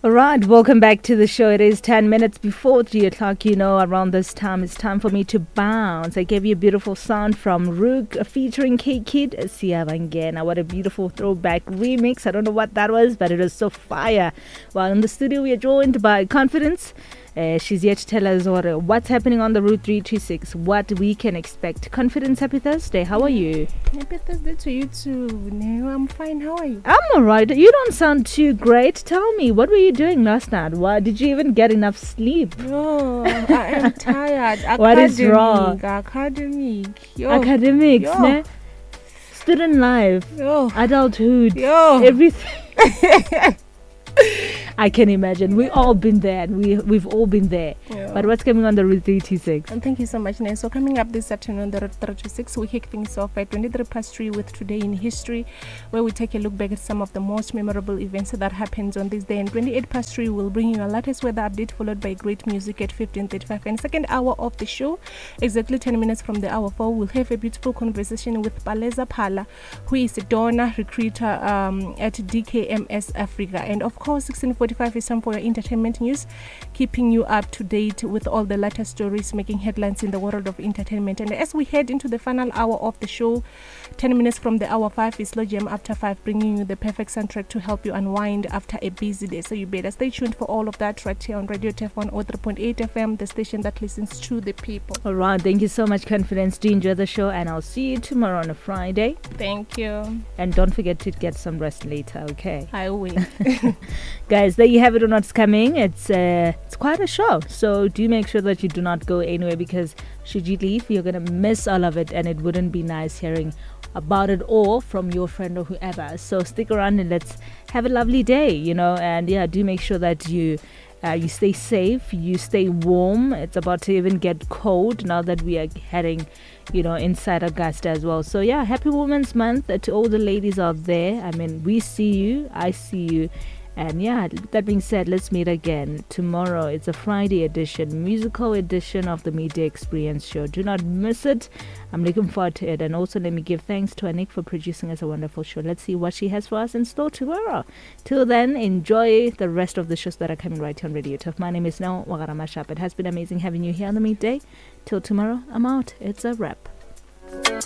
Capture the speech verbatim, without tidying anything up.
All right, welcome back to the show. It is ten minutes before three o'clock. You know, around this time, it's time for me to bounce. I gave you a beautiful sound from Rook featuring K-Kid, Siyabangena. What a beautiful throwback remix. I don't know what that was, but it was so fire. While in the studio, we are joined by Confidence. Uh, she's here to tell us what, uh, what's happening on the Route three two six, what we can expect. Confidence, happy Thursday. How are you? Happy Thursday to you too. No, I'm fine. How are you? I'm alright. You don't sound too great. Tell me, what were you doing last night? Why did you even get enough sleep? No, I am tired. What is wrong? Academic. Yo. Academics, Yo. ne? Student life, Yo. adulthood, Yo. everything. I can imagine. We've all been there. And we, we've all been there. Yeah. But what's coming on the Route three two six? And thank you so much, Nai. So coming up this afternoon on the Route three two six, we kick things off at twenty-three past three with Today in History, where we take a look back at some of the most memorable events that happened on this day. And twenty-eight past three, we'll bring you a latest weather update, followed by great music at fifteen thirty-five. And second hour of the show, exactly ten minutes from the hour four, we'll have a beautiful conversation with Paleza Phala, who is a donor recruiter um, at D K M S Africa. And of course, sixteen forty-five is time for your entertainment news, keeping you up to date with all the latest stories making headlines in the world of entertainment. And as we head into the final hour of the show, ten minutes from the hour five is Slow Jam After five, bringing you the perfect soundtrack to help you unwind after a busy day. So you better stay tuned for all of that right here on Radio T F one oh three point eight F M, the station that listens to the people. All right, thank you so much, Confidence. Do enjoy the show, and I'll see you tomorrow on a Friday. Thank you. And don't forget to get some rest later, okay? I will. Guys, there you have it on what's coming. It's uh, it's quite a show, so do make sure that you do not go anywhere, because should you leave, you're gonna miss all of it, and it wouldn't be nice hearing about it all from your friend or whoever. So stick around and let's have a lovely day, you know. And yeah, do make sure that you uh, you stay safe, you stay warm. It's about to even get cold now that we are heading, you know, inside Augusta as well. So yeah, happy Women's Month to all the ladies out there. I mean, we see you, I see you. And yeah, that being said, let's meet again tomorrow. It's a Friday edition, musical edition of the Media Experience Show. Do not miss it. I'm looking forward to it. And also let me give thanks to Anik for producing us a wonderful show. Let's see what she has for us in store tomorrow. Till then, enjoy the rest of the shows that are coming right here on Radio Tough. My name is Nao Wagarama Sharp. It has been amazing having you here on the midday. Till tomorrow, I'm out. It's a wrap.